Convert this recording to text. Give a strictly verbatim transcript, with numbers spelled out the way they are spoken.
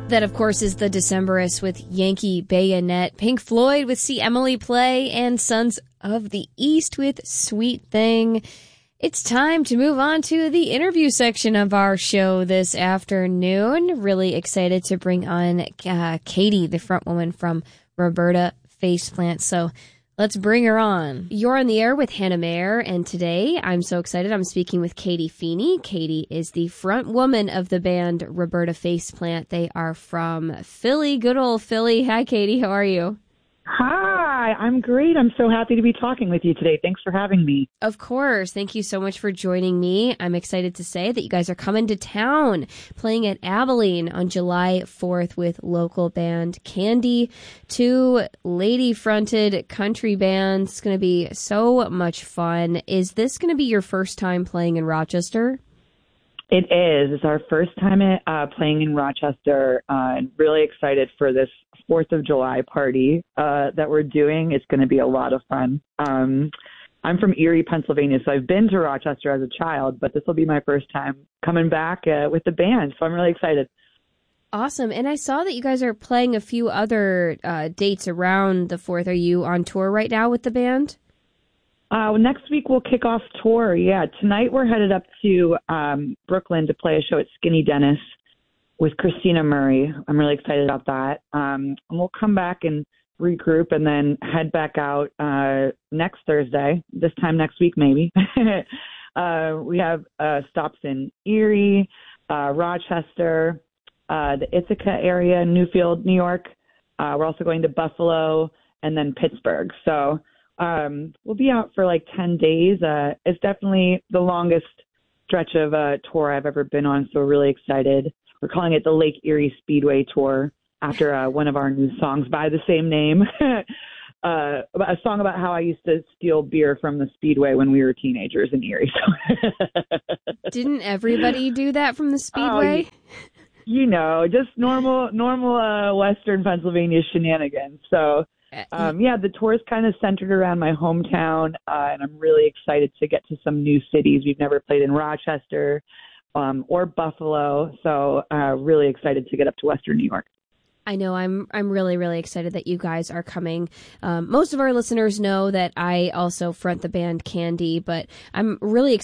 That, of course, is the Decemberists with Yankee Bayonet, Pink Floyd with See Emily Play, and Sons of the East with Sweet Thing. It's time to move on to the interview section of our show this afternoon. Really excited to bring on uh, Katie, the front woman from Roberta Faceplant. So let's bring her on. You're on the air with Hannah Mayer, and today I'm so excited. I'm speaking with Katie Feeney. Katie is the front woman of the band Roberta Faceplant. They are from Philly, good old Philly. Hi, Katie. How are you? Hi, I'm great. I'm so happy to be talking with you today. Thanks for having me. Of course. Thank you so much for joining me. I'm excited to say that you guys are coming to town, playing at Abilene on July fourth with local band Candy, two lady-fronted country bands. It's going to be so much fun. Is this going to be your first time playing in Rochester? It is. It's our first time at, uh, playing in Rochester. Uh, and really excited for this fourth of July party uh, that we're doing. It's going to be a lot of fun. Um, I'm from Erie, Pennsylvania, so I've been to Rochester as a child, but this will be my first time coming back uh, with the band, so I'm really excited. Awesome. And I saw that you guys are playing a few other uh, dates around the fourth. Are you on tour right now with the band? Uh, next week we'll kick off tour. Yeah, tonight we're headed up to um, Brooklyn to play a show at Skinny Dennis with Christina Murray. I'm really excited about that. Um, and we'll come back and regroup and then head back out uh, next Thursday, this time next week maybe. uh, we have uh, stops in Erie, uh, Rochester, uh, the Ithaca area, Newfield, New York. Uh, we're also going to Buffalo and then Pittsburgh. So Um, we'll be out for like ten days. Uh, it's definitely the longest stretch of a tour I've ever been on, so we're really excited. We're calling it the Lake Erie Speedway Tour after uh, one of our new songs by the same name. uh, a song about how I used to steal beer from the Speedway when we were teenagers in Erie. Didn't everybody do that from the Speedway? Oh, you, you know, just normal, normal uh, Western Pennsylvania shenanigans. So Um, yeah, the tour is kind of centered around my hometown, uh, and I'm really excited to get to some new cities. We've never played in Rochester um, or Buffalo, so uh, really excited to get up to Western New York. I know I'm I'm really, really excited that you guys are coming. Um, most of our listeners know that I also front the band Candy, but I'm really excited